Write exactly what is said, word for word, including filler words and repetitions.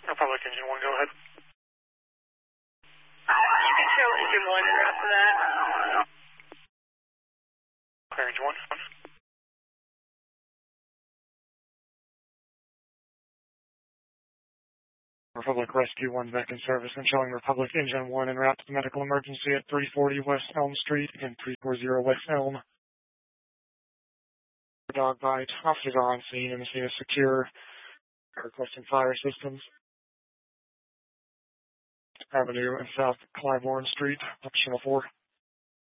Republic Engine one, go ahead. You can show Engine one and route to that. Clear Engine one. Republic Rescue one back in service and showing Republic Engine one en route to the medical emergency at three forty West Elm Street and three forty West Elm. Dog bite. Officers are on scene and the scene is secure. Requesting fire systems. Avenue and South Claiborne Street, optional four.